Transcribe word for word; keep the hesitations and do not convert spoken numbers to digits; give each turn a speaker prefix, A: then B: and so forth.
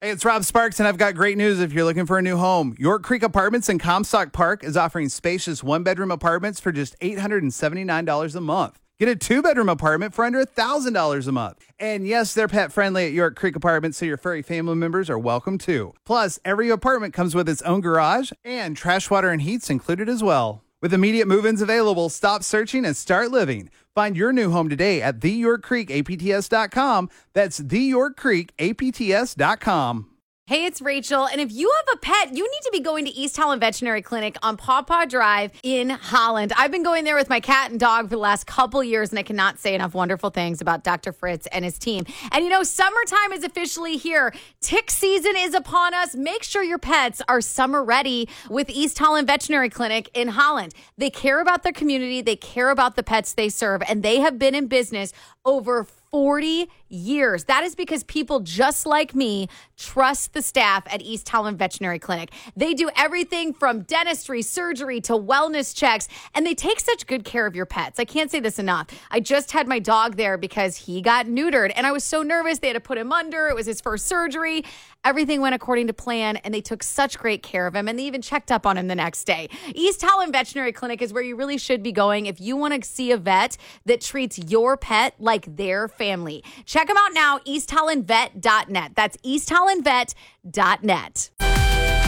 A: Hey, it's Rob Sparks, and I've got great news if you're looking for a new home. York Creek Apartments in Comstock Park is offering spacious one-bedroom apartments for just eight hundred seventy-nine dollars a month. Get a two-bedroom apartment for under one thousand dollars a month. And yes, they're pet-friendly at York Creek Apartments, so your furry family members are welcome too. Plus, every apartment comes with its own garage, and trash, water, and heat's included as well. With immediate move-ins available, stop searching and start living. Find your new home today at the york creek a p t s dot com. That's the york creek a p t s dot com.
B: Hey, it's Rachel, and if you have a pet, you need to be going to East Holland Veterinary Clinic on Paw Paw Drive in Holland. I've been going there with my cat and dog for the last couple years, and I cannot say enough wonderful things about Doctor Fritz and his team. And you know, summertime is officially here. Tick season is upon us. Make sure your pets are summer ready with East Holland Veterinary Clinic in Holland. They care about their community. They care about the pets they serve, and they have been in business over forty years. That is because people just like me trust the staff at East Holland Veterinary Clinic. They do everything from dentistry, surgery to wellness checks, and they take such good care of your pets. I can't say this enough. I just had my dog there because he got neutered, and I was so nervous. They had to put him under. It was his first surgery. Everything went according to plan, and they took such great care of him, and they even checked up on him the next day. East Holland Veterinary Clinic is where you really should be going if you want to see a vet that treats your pet like their family. Check them out now, east holland vet dot net. That's east holland vet dot net.